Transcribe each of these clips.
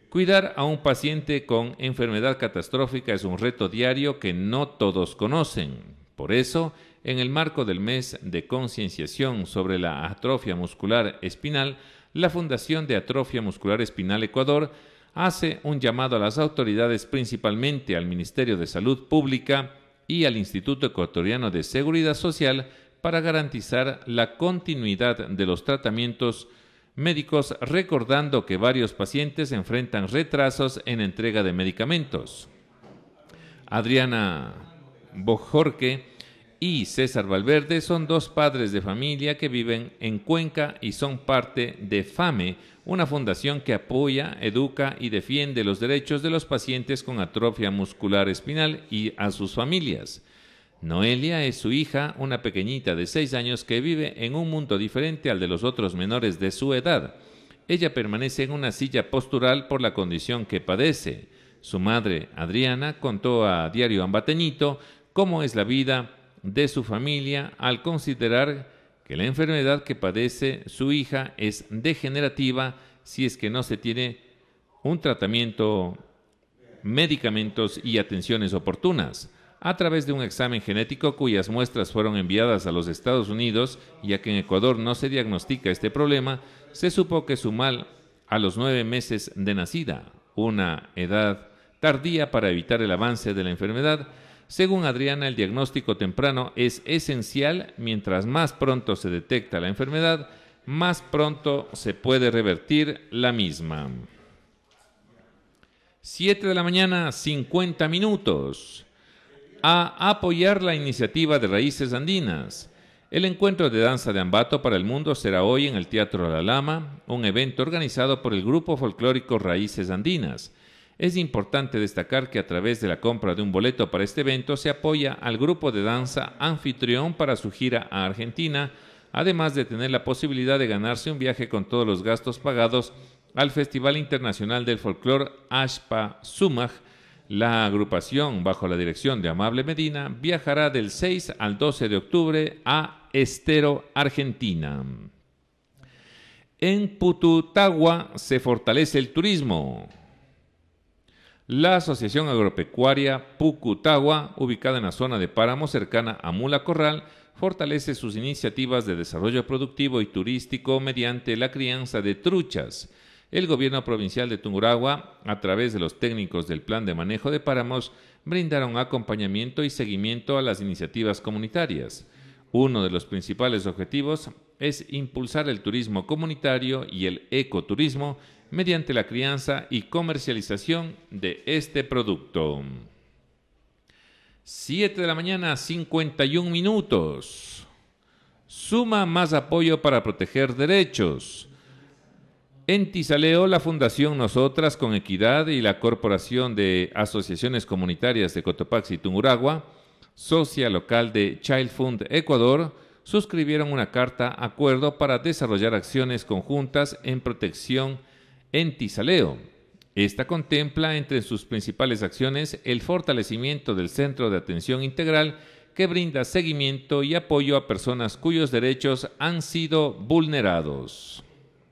Cuidar a un paciente con enfermedad catastrófica es un reto diario que no todos conocen. Por eso, en el marco del mes de concienciación sobre la atrofia muscular espinal, la Fundación de Atrofia Muscular Espinal Ecuador hace un llamado a las autoridades, principalmente al Ministerio de Salud Pública y al Instituto Ecuatoriano de Seguridad Social, para garantizar la continuidad de los tratamientos médicos, recordando que varios pacientes enfrentan retrasos en entrega de medicamentos. Adriana Bojorque y César Valverde son dos padres de familia que viven en Cuenca y son parte de FAME, una fundación que apoya, educa y defiende los derechos de los pacientes con atrofia muscular espinal y a sus familias. Noelia es su hija, una pequeñita de 6 años que vive en un mundo diferente al de los otros menores de su edad. Ella permanece en una silla postural por la condición que padece. Su madre, Adriana, contó a Diario Ambateñito cómo es la vida de su familia al considerar que la enfermedad que padece su hija es degenerativa si es que no se tiene un tratamiento, medicamentos y atenciones oportunas. A través de un examen genético cuyas muestras fueron enviadas a los Estados Unidos, ya que en Ecuador no se diagnostica este problema, se supo que su mal a los 9 meses de nacida, una edad tardía para evitar el avance de la enfermedad. Según Adriana, el diagnóstico temprano es esencial. Mientras más pronto se detecta la enfermedad, más pronto se puede revertir la misma. 7 de la mañana, 50 minutos. A apoyar la iniciativa de Raíces Andinas. El encuentro de danza de Ambato para el mundo será hoy en el Teatro La Lama, un evento organizado por el grupo folclórico Raíces Andinas. Es importante destacar que a través de la compra de un boleto para este evento se apoya al grupo de danza anfitrión para su gira a Argentina, además de tener la posibilidad de ganarse un viaje con todos los gastos pagados al Festival Internacional del Folclor Ashpa Sumaj. La agrupación, bajo la dirección de Amable Medina, viajará del 6 al 12 de octubre a Estero, Argentina. En Pututagua se fortalece el turismo. La Asociación Agropecuaria Pucutagua, ubicada en la zona de Páramo cercana a Mula Corral, fortalece sus iniciativas de desarrollo productivo y turístico mediante la crianza de truchas. El gobierno provincial de Tungurahua, a través de los técnicos del Plan de Manejo de Páramos, brindaron acompañamiento y seguimiento a las iniciativas comunitarias. Uno de los principales objetivos es impulsar el turismo comunitario y el ecoturismo mediante la crianza y comercialización de este producto. 7 de la mañana, 51 minutos. Suma más apoyo para proteger derechos. En Tizaleo, la Fundación Nosotras con Equidad y la Corporación de Asociaciones Comunitarias de Cotopaxi y Tungurahua, socia local de Child Fund Ecuador, suscribieron una carta acuerdo para desarrollar acciones conjuntas en protección en Tizaleo. Esta contempla entre sus principales acciones el fortalecimiento del Centro de Atención Integral que brinda seguimiento y apoyo a personas cuyos derechos han sido vulnerados.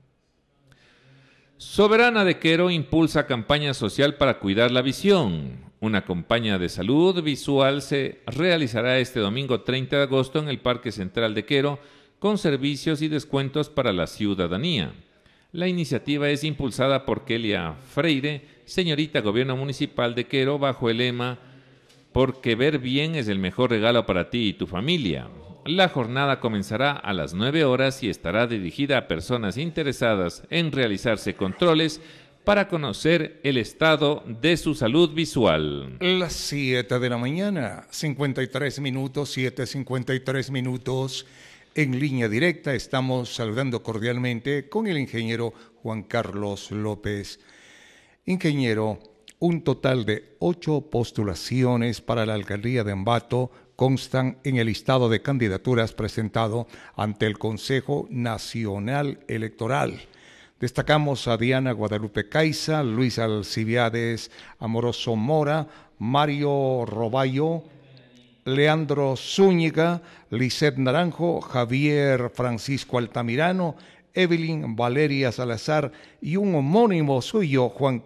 Soberana de Quero impulsa campaña social para cuidar la visión. Una campaña de salud visual se realizará este domingo 30 de agosto en el Parque Central de Quero con servicios y descuentos para la ciudadanía. La iniciativa es impulsada por Kelia Freire, señorita Gobierno Municipal de Quero, bajo el lema «Porque ver bien es el mejor regalo para ti y tu familia». La jornada comenzará a las 9 horas y estará dirigida a personas interesadas en realizarse controles para conocer el estado de su salud visual. Las 7 de la mañana, 53 minutos, 7:53 minutos. En línea directa estamos saludando cordialmente con el ingeniero Juan Carlos López. Ingeniero, un total de 8 postulaciones para la alcaldía de Ambato constan en el listado de candidaturas presentado ante el Consejo Nacional Electoral. Destacamos a Diana Guadalupe Caiza, Luis Alcibiades Amoroso Mora, Mario Roballo, Leandro Zúñiga, Lisset Naranjo, Javier Francisco Altamirano, Evelyn Valeria Salazar y un homónimo suyo, Juan